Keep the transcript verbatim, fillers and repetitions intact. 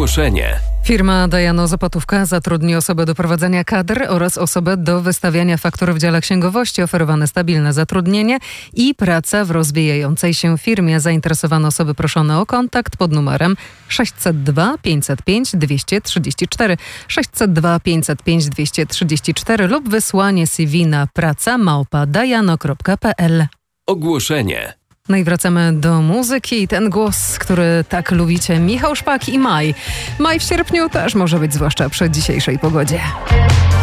Ogłoszenie. Firma Dajano Zapotówka zatrudni osobę do prowadzenia kadr oraz osobę do wystawiania faktur w dziale księgowości. Oferowane stabilne zatrudnienie i praca w rozwijającej się firmie. Zainteresowane osoby proszone o kontakt pod numerem sześćset dwa pięćset pięć dwieście trzydzieści cztery, sześćset dwa pięćset pięć dwieście trzydzieści cztery lub wysłanie C V na praca małpa dajano kropka p l. Ogłoszenie. No i wracamy do muzyki. Ten głos, który tak lubicie, Michał Szpak i Maj. Maj w sierpniu też może być, zwłaszcza przy dzisiejszej pogodzie.